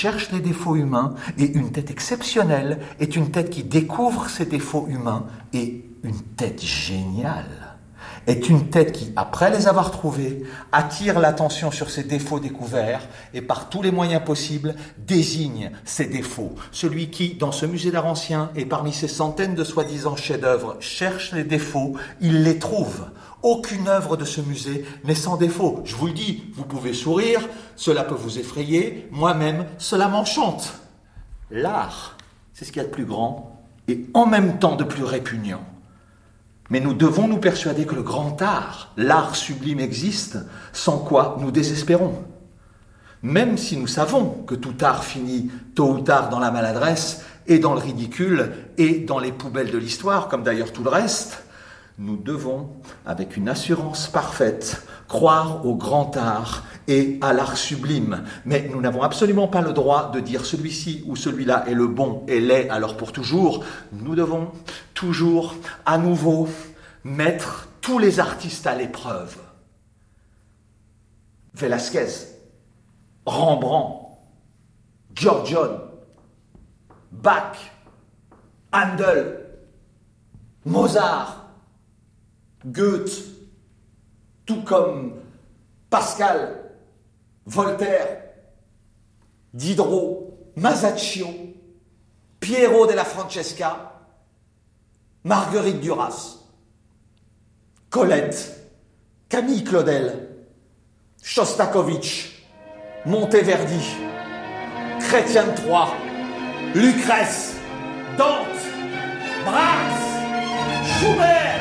cherche les défauts humains, et une tête exceptionnelle est une tête qui découvre ces défauts humains, et une tête géniale est une tête qui, après les avoir trouvés, attire l'attention sur ses défauts découverts et par tous les moyens possibles désigne ses défauts. Celui qui, dans ce musée d'art ancien et parmi ces centaines de soi-disant chefs-d'œuvre, cherche les défauts, il les trouve. Aucune œuvre de ce musée n'est sans défaut. Je vous le dis, vous pouvez sourire, cela peut vous effrayer, moi-même, cela m'enchante. L'art, c'est ce qu'il y a de plus grand et en même temps de plus répugnant. Mais nous devons nous persuader que le grand art, l'art sublime existe, sans quoi nous désespérons. Même si nous savons que tout art finit tôt ou tard dans la maladresse et dans le ridicule et dans les poubelles de l'histoire, comme d'ailleurs tout le reste, nous devons, avec une assurance parfaite, croire au grand art et à l'art sublime. Mais nous n'avons absolument pas le droit de dire celui-ci ou celui-là est le bon et l'est alors pour toujours. Nous devons toujours, à nouveau, mettre tous les artistes à l'épreuve. Velázquez, Rembrandt, Giorgione, Bach, Handel, Mozart, Goethe, tout comme Pascal, Voltaire, Diderot, Masaccio, Piero della Francesca, Marguerite Duras, Colette, Camille Claudel, Shostakovich, Monteverdi, Chrétien de Troyes, Lucrèce, Dante, Brahms, Schubert,